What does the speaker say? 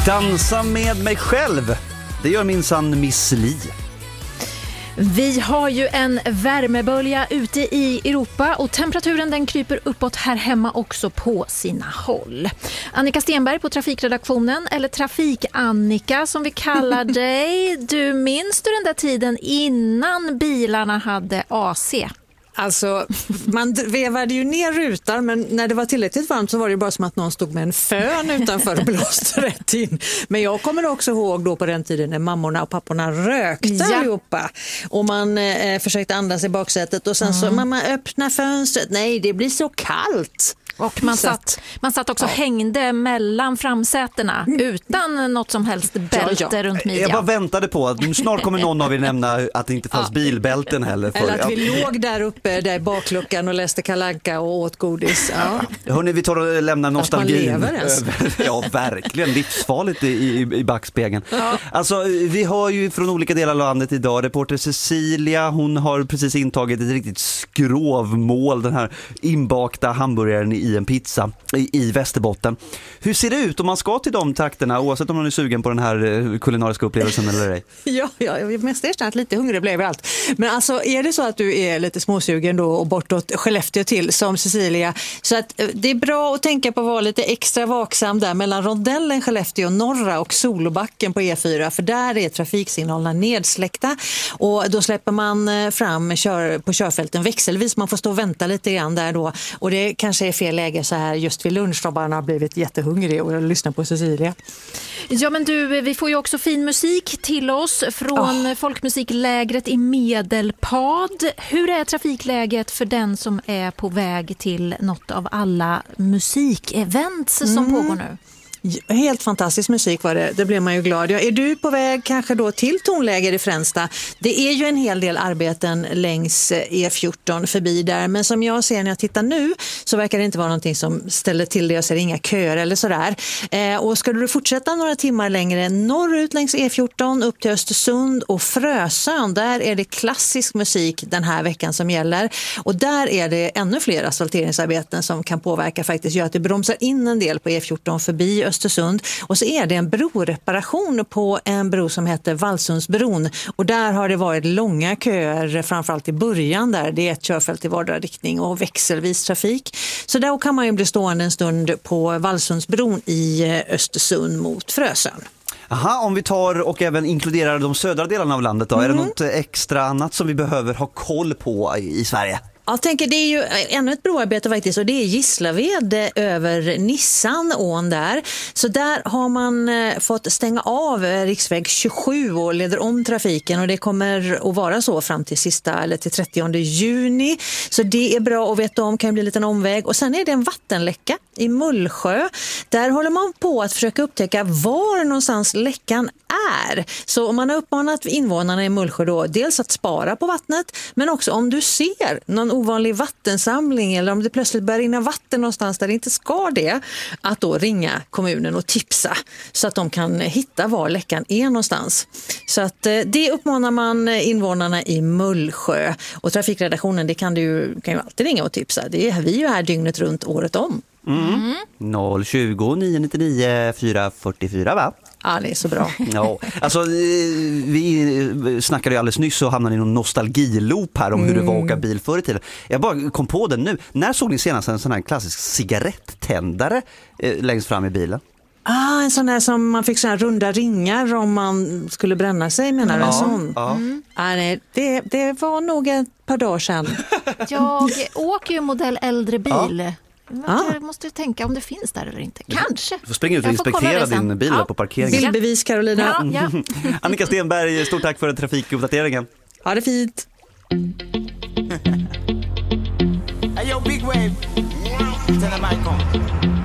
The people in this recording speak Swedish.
Dansa med mig själv. Det gör minsann Miss Li. Vi har ju en värmebölja ute i Europa och temperaturen den kryper uppåt här hemma också på sina håll. Annika Stenberg på Trafikredaktionen, eller Trafik-Annika som vi kallar dig. Du minns du den där tiden innan bilarna hade AC? Alltså, man vevade ju ner rutan, men när det var tillräckligt varmt så var det bara som att någon stod med en fön utanför och blåste rätt in. Men jag kommer också ihåg då på den tiden när mammorna och papporna rökte allihopa. Och man försökte andas i baksätet och sen så mamma öppna fönstret. Nej, det blir så kallt. Och man satt också hängde mellan framsätena utan något som helst bälte runt midjan. Jag bara väntade på att snart kommer någon av er nämna att det inte fanns bilbälten heller. Eller att vi låg där uppe där i bakluckan och läste Kalle Anka och åt godis. Hörrni, vi tar och lämnar nostalgin. Ja, verkligen. Livsfarligt i backspegeln. Alltså, vi har ju från olika delar av landet idag. Reporter Cecilia, hon har precis intagit ett riktigt skrovmål. Den här inbakta hamburgaren i en pizza i Västerbotten. Hur ser det ut om man ska till de trakterna, oavsett om man är sugen på den här kulinariska upplevelsen eller ej? Ja, jag mest erkänner att lite hungrig blev allt. Men alltså, är det så att du är lite småsugen då och bortåt Skellefteå till som Cecilia, så att det är bra att tänka på att vara lite extra vaksam där mellan rondellen Skellefteå norra och Solobacken på E4, för där är trafiksignalerna nedsläckta och då släpper man fram på körfälten växelvis. Man får stå och vänta lite grann där då, och det kanske är fel läge så här just vid lunch då man har blivit jättehungrig och lyssnar på Cecilia. Ja, men du, vi får ju också fin musik till oss från folkmusiklägret i Medelpad. Hur är trafikläget för den som är på väg till något av alla musikevents som pågår nu? Helt fantastisk musik var det. Det blev man ju glad. Ja, är du på väg kanske då till tonläger i Fränsta? Det är ju en hel del arbeten längs E14 förbi där. Men som jag ser när jag tittar nu så verkar det inte vara någonting som ställer till det. Jag ser inga köer eller sådär. Och ska du fortsätta några timmar längre norrut längs E14 upp till Östersund och Frösön, där är det klassisk musik den här veckan som gäller. Och där är det ännu fler asfalteringsarbeten som kan påverka faktiskt. Gör att det bromsar in en del på E14 förbi Östersund, och så är det en broreparation på en bro som heter Vallsundsbron, och där har det varit långa köer framförallt i början där. Det är ett körfält i vardera riktning och växelvis trafik. Så där kan man ju bli stående en stund på Vallsundsbron i Östersund mot Frösön. Aha, om vi tar och även inkluderar de södra delarna av landet då, är det något extra annat som vi behöver ha koll på i Sverige? Jag tänker det är ju ännu ett broarbete faktiskt, och det är Gislaved över Nissanån där. Så där har man fått stänga av riksväg 27 och leder om trafiken, och det kommer att vara så fram till till 30 juni. Så det är bra att veta om, kan bli en liten omväg. Och sen är det en vattenläcka i Mullsjö. Där håller man på att försöka upptäcka var någonstans läckan är. Så om man har uppmanat invånarna i Mullsjö då dels att spara på vattnet, men också om du ser någon ovanlig vattensamling eller om det plötsligt börjar rinna vatten någonstans där det inte ska det, att då ringa kommunen och tipsa så att de kan hitta var läckan är någonstans. Så att det uppmanar man invånarna i Mullsjö, och trafikredaktionen, det kan ju alltid ringa och tipsa. Vi är ju här dygnet runt året om. 020 999 444 va? Ja, det är så bra. Ja, alltså vi snackade ju alldeles nyss och hamnade i någon nostalgiloop här om hur det var att åka bil förr i tiden. Jag bara kom på den nu. När såg ni senast en sån här klassisk cigarettändare längst fram i bilen? En sån där som man fick såna här runda ringar om man skulle bränna sig, menar du? En sån? Ja. Nej, det var nog ett par dagar sedan. Jag åker ju modell äldre bil. Jag måste tänka om det finns där eller inte. Kanske. Du får springa ut och inspektera din bil på parkeringen. Bildbevis, Carolina. Ja. Annika Stenberg, stort tack för trafikuppdateringen. Ha det fint. Hey, yo, Big Wave. Tell them I come.